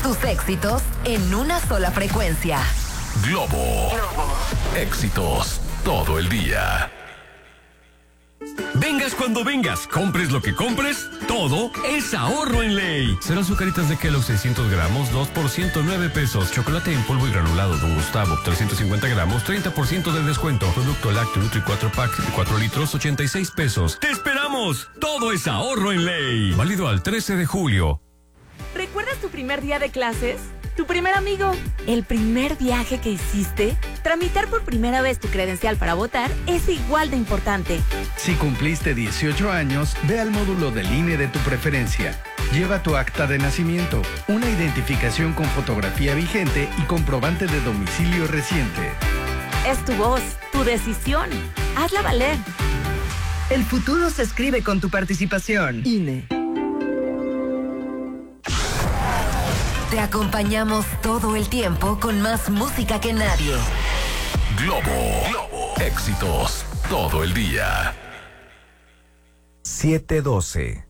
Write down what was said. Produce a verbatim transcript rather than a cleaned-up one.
tus éxitos en una sola frecuencia. Globo. Globo. Éxitos todo el día. Vengas cuando vengas, compres lo que compres, todo es ahorro en Ley. Cero azucaritas de Kellogg seiscientos gramos, dos por ciento nueve pesos. Chocolate en polvo y granulado Don Gustavo, trescientos cincuenta gramos, treinta por ciento de descuento. Producto lácteo Nutri cuatro pack de cuatro litros, ochenta y seis pesos. ¡Te esperamos! Todo es ahorro en Ley. Válido al trece de julio. ¿Recuerdas tu primer día de clases? ¿Tu primer amigo? ¿El primer viaje que hiciste? Tramitar por primera vez tu credencial para votar es igual de importante. Si cumpliste dieciocho años, ve al módulo del I N E de tu preferencia. Lleva tu acta de nacimiento, una identificación con fotografía vigente y comprobante de domicilio reciente. Es tu voz, tu decisión. Hazla valer. El futuro se escribe con tu participación. I N E. Te acompañamos todo el tiempo con más música que nadie. Globo. Globo. Éxitos todo el día. siete doce.